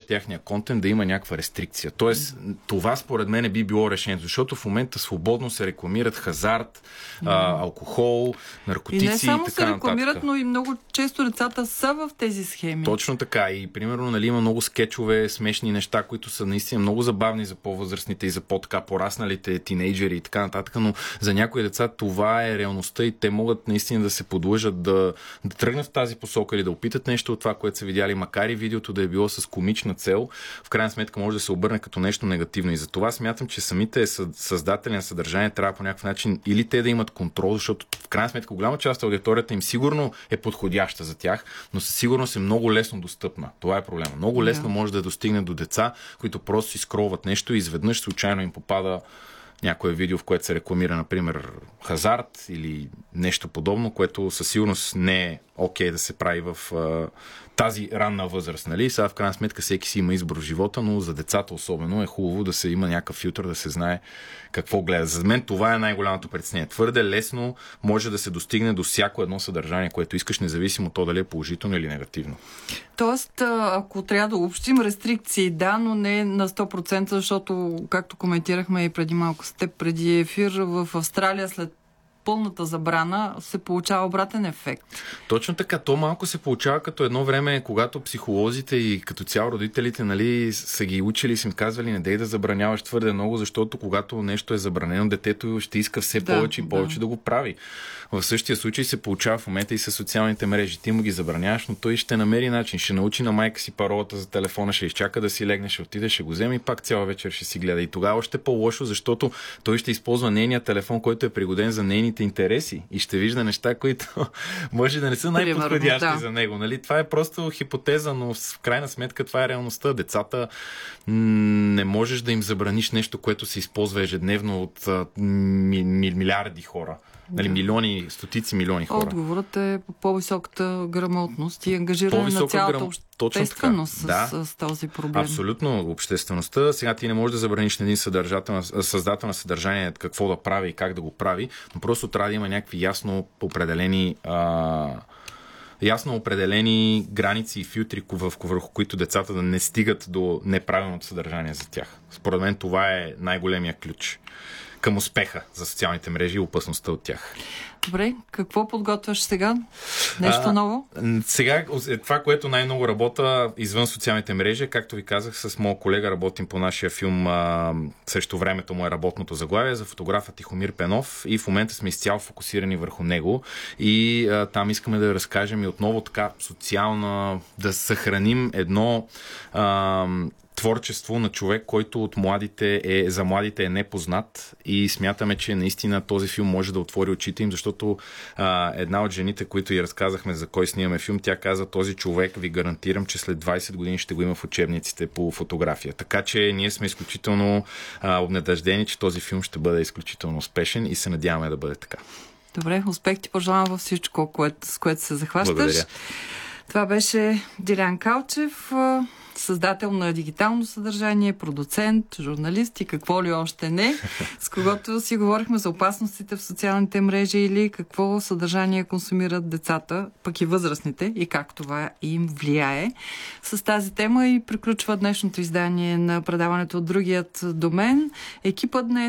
тяхния контент да има някаква рестрикция. Тоест, това според мен би било решението, защото в момента свободно се рекламират хазарт, алкохол, наркотици и така нататък. И не само се рекламират, но и много често децата са в тези схеми. Точно така. И примерно, нали, има много скетчове, смешни неща, които са наистина много забавни за по-възрастните и за по-така порасналите тинейджери и така нататък, но за някои деца това е реалността и те могат наистина да се подлъжат да тръгнат в тази посока или да опитат нещо от това, което са видяли, макар и видеото да е било с комична цел, в крайна сметка може да се обърне като нещо негативно. И за това смятам, че самите създатели на съдържание трябва по някакъв начин или те да имат контрол, защото в крайна сметка голяма част от аудиторията им сигурно е подходяща за тях, но със сигурност е много лесно достъпна. Това е проблема. Много лесно може да достигне до деца, които просто си скролват нещо и изведнъж случайно им попада някое видео, в което се рекламира, например, хазарт или нещо подобно, което със сигурност не е окей да се прави в тази ранна възраст. Нали? Сега в крайна сметка всеки си има избор в живота, но за децата особено е хубаво да се има някакъв филтър, да се знае какво гледа. За мен това е най-голямото притеснение. Твърде лесно може да се достигне до всяко едно съдържание, което искаш, независимо то дали е положително или негативно. Тоест, ако трябва да общим рестрикции, да, но не на 100%, защото, както коментирахме и преди малко с теб, преди ефир, в Австралия след пълната забрана се получава обратен ефект. Точно така. То малко се получава като едно време, когато психолозите и като цяло родителите, нали, са ги учили и са им казвали, не дей да забраняваш твърде много, защото когато нещо е забранено, детето ще иска все повече и повече да го прави. В същия случай се получава в момента и с социалните мрежи. Ти му ги забраняваш, но той ще намери начин. Ще научи на майка си паролата за телефона, ще изчака да си легне, ще отиде, ще го вземе и пак цяла вечер ще си гледа. И тогава още по-лошо, защото той ще използва нейния телефон, който е пригоден за нейните интереси и ще вижда неща, които може да не са най-подходящи за него. Нали? Това е просто хипотеза, но в крайна сметка това е реалността. Децата не можеш да им забраниш нещо, което се използва ежедневно от милиарди хора. Нали, милиони, стотици милиони хора. Отговорът е по по-високата грамотност и ангажиране на цялата общественост с този проблем. Абсолютно, обществеността. Сега ти не можеш да забраниш на един създател на съдържание какво да прави и как да го прави, но просто трябва да има някакви ясно определени граници и филтри, върху които децата да не стигат до неправилното съдържание за тях. Според мен това е най-големия ключ към успеха за социалните мрежи и опасността от тях. Добре, какво подготвяш сега? Нещо ново? Сега това, което най-много работя извън социалните мрежи, както ви казах, с моят колега работим по нашия филм "Срещу времето му" е работното заглавие за фотографа Тихомир Пенов и в момента сме изцяло фокусирани върху него и там искаме да разкажем и отново така социална, да съхраним едно творчество на човек, който за младите е непознат и смятаме, че наистина този филм може да отвори очите им, защото една от жените, които и разказахме за кой снимаме филм, тя каза: този човек ви гарантирам, че след 20 години ще го има в учебниците по фотография. Така че ние сме изключително обнадеждени, че този филм ще бъде изключително успешен и се надяваме да бъде така. Добре, успех ти пожелавам във всичко, с което се захващаш. Благодаря. Това беше Дилян Калчев, създател на дигитално съдържание, продуцент, журналист и какво ли още не, с когото си говорихме за опасностите в социалните мрежи или какво съдържание консумират децата, пък и възрастните и как това им влияе. С тази тема и приключва днешното издание на предаването от Другият домен. Екипът днес